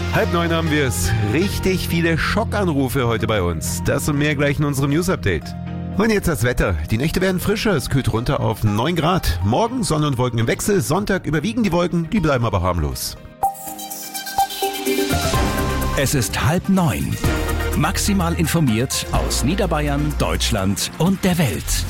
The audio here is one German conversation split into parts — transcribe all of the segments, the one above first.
8:30 haben wir es. Richtig viele Schockanrufe heute bei uns. Das und mehr gleich in unserem News-Update. Und jetzt das Wetter. Die Nächte werden frischer, es kühlt runter auf 9 Grad. Morgen Sonne und Wolken im Wechsel, Sonntag überwiegen die Wolken, die bleiben aber harmlos. Es ist 8:30. Maximal informiert aus Niederbayern, Deutschland und der Welt.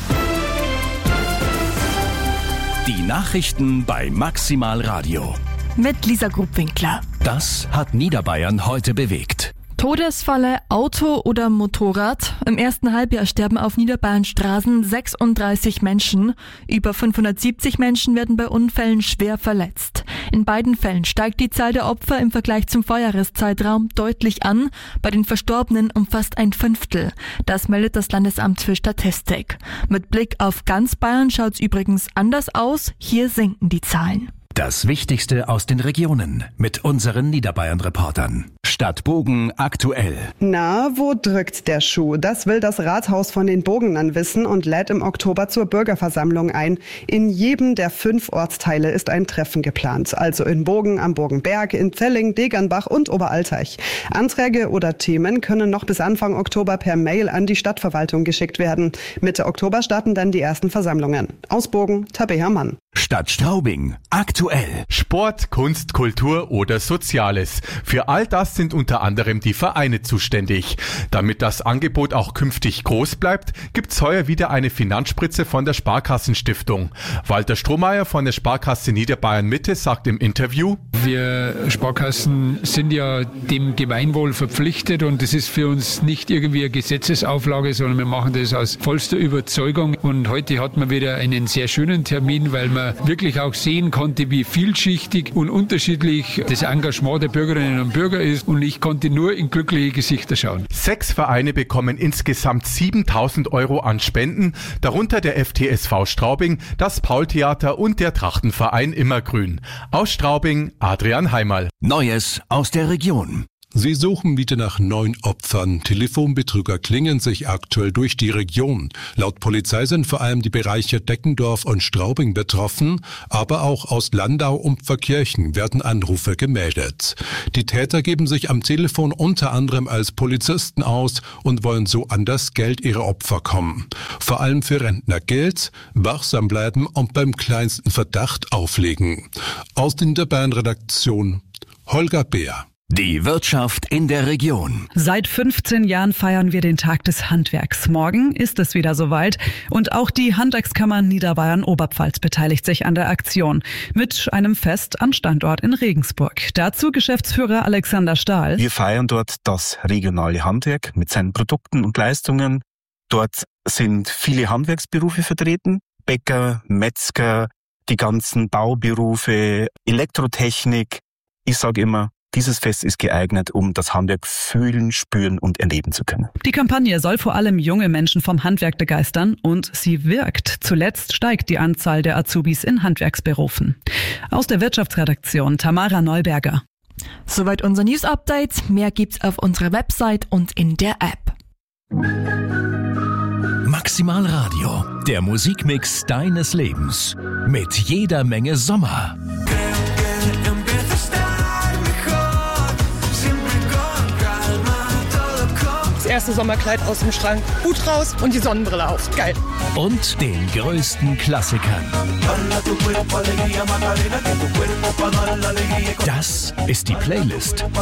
Die Nachrichten bei Maximal Radio. Mit Lisa Grubwinkler. Das hat Niederbayern heute bewegt. Todesfalle, Auto oder Motorrad? Im ersten Halbjahr sterben auf Niederbayerns Straßen 36 Menschen. Über 570 Menschen werden bei Unfällen schwer verletzt. In beiden Fällen steigt die Zahl der Opfer im Vergleich zum Vorjahreszeitraum deutlich an. Bei den Verstorbenen um fast ein Fünftel. Das meldet das Landesamt für Statistik. Mit Blick auf ganz Bayern schaut's übrigens anders aus. Hier sinken die Zahlen. Das Wichtigste aus den Regionen mit unseren Niederbayern-Reportern. Stadt Bogen aktuell. Na, wo drückt der Schuh? Das will das Rathaus von den Bogenern wissen und lädt im Oktober zur Bürgerversammlung ein. In jedem der 5 Ortsteile ist ein Treffen geplant. Also in Bogen am Bogenberg, in Zelling, Degernbach und Oberalteich. Anträge oder Themen können noch bis Anfang Oktober per Mail an die Stadtverwaltung geschickt werden. Mitte Oktober starten dann die ersten Versammlungen. Aus Bogen, Tabea Mann. Stadt Straubing aktuell. Sport, Kunst, Kultur oder Soziales. Für all das sind unter anderem die Vereine zuständig. Damit das Angebot auch künftig groß bleibt, gibt's heuer wieder eine Finanzspritze von der Sparkassenstiftung. Walter Strohmeier von der Sparkasse Niederbayern Mitte sagt im Interview: Wir Sparkassen sind ja dem Gemeinwohl verpflichtet und das ist für uns nicht irgendwie eine Gesetzesauflage, sondern wir machen das aus vollster Überzeugung. Und heute hat man wieder einen sehr schönen Termin, weil man wirklich auch sehen konnte, wie vielschichtig und unterschiedlich das Engagement der Bürgerinnen und Bürger ist. Und ich konnte nur in glückliche Gesichter schauen. 6 Vereine bekommen insgesamt 7.000 Euro an Spenden, darunter der FTSV Straubing, das Paultheater und der Trachtenverein Immergrün. Aus Straubing, Adrian Heimerl. Neues aus der Region. Sie suchen wieder nach 9 Opfern. Telefonbetrüger klingen sich aktuell durch die Region. Laut Polizei sind vor allem die Bereiche Deckendorf und Straubing betroffen, aber auch aus Landau und Pfarrkirchen werden Anrufe gemeldet. Die Täter geben sich am Telefon unter anderem als Polizisten aus und wollen so an das Geld ihrer Opfer kommen. Vor allem für Rentner gilt: wachsam bleiben und beim kleinsten Verdacht auflegen. Aus der Niederbayern-Redaktion Holger Beer. Die Wirtschaft in der Region. Seit 15 Jahren feiern wir den Tag des Handwerks. Morgen ist es wieder soweit und auch die Handwerkskammer Niederbayern-Oberpfalz beteiligt sich an der Aktion mit einem Fest am Standort in Regensburg. Dazu Geschäftsführer Alexander Stahl. Wir feiern dort das regionale Handwerk mit seinen Produkten und Leistungen. Dort sind viele Handwerksberufe vertreten. Bäcker, Metzger, die ganzen Bauberufe, Elektrotechnik. Ich sage immer, dieses Fest ist geeignet, um das Handwerk fühlen, spüren und erleben zu können. Die Kampagne soll vor allem junge Menschen vom Handwerk begeistern und sie wirkt. Zuletzt steigt die Anzahl der Azubis in Handwerksberufen. Aus der Wirtschaftsredaktion Tamara Neuberger. Soweit unser News-Update. Mehr gibt's auf unserer Website und in der App. Maximal Radio, der Musikmix deines Lebens. Mit jeder Menge Sommer. Das erste Sommerkleid aus dem Schrank, Hut raus und die Sonnenbrille auf. Geil. Und den größten Klassikern. Das ist die Playlist